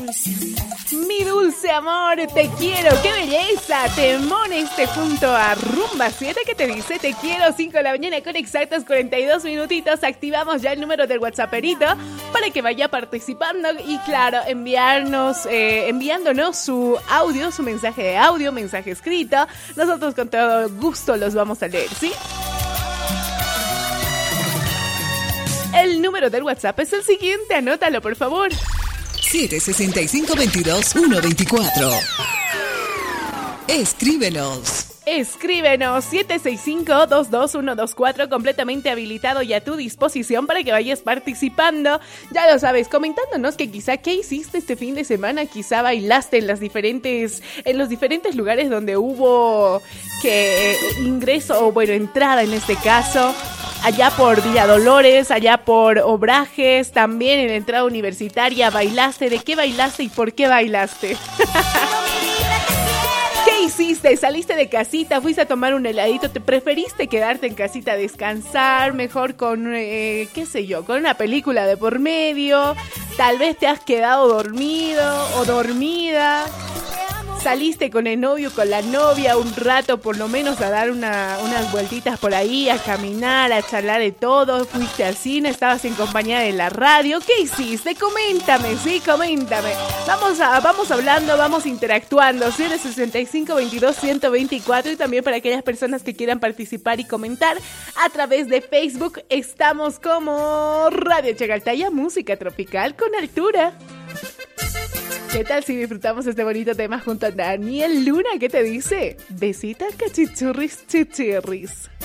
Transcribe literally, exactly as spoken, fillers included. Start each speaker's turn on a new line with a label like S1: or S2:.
S1: Mi dulce amor, te quiero, qué belleza. Temón este junto a Rumba siete que te dice te quiero. Cinco de la mañana con exactos cuarenta y dos minutitos. Activamos ya el número del WhatsApperito para que vaya participando y claro, enviarnos, eh, enviándonos su audio, su mensaje de audio, mensaje escrito. Nosotros con todo gusto los vamos a leer, ¿sí? El número del WhatsApp es el siguiente, anótalo por favor.
S2: siete seis cinco, veintidós, uno veinticuatro. Escríbenos.
S1: Escríbenos siete seis cinco, dos dos uno dos cuatro, completamente habilitado y a tu disposición para que vayas participando. Ya lo sabes, comentándonos que quizá qué hiciste este fin de semana, quizá bailaste en las diferentes, en los diferentes lugares donde hubo que ingreso o bueno, entrada en este caso. Allá por Villa Dolores, allá por Obrajes, también en la entrada universitaria, bailaste. ¿De qué bailaste y por qué bailaste? ¿Qué hiciste? ¿Saliste de casita? ¿Fuiste a tomar un heladito? ¿Te preferiste quedarte en casita a descansar? Mejor con, eh, qué sé yo, con una película de por medio. Tal vez te has quedado dormido o dormida. Saliste con el novio, con la novia un rato, por lo menos a dar una, unas vueltitas por ahí, a caminar, a charlar de todo. Fuiste al cine, estabas en compañía de la radio. ¿Qué hiciste? Coméntame, sí, coméntame. Vamos a, vamos hablando, vamos interactuando. siete sesenta y cinco, veintidós, ciento veinticuatro y también para aquellas personas que quieran participar y comentar a través de Facebook. Estamos como Radio Chagaltaya, música tropical con altura. ¿Qué tal si disfrutamos este bonito tema junto a Daniel Luna? ¿Qué te dice? Besita, cachichurris, chichirris.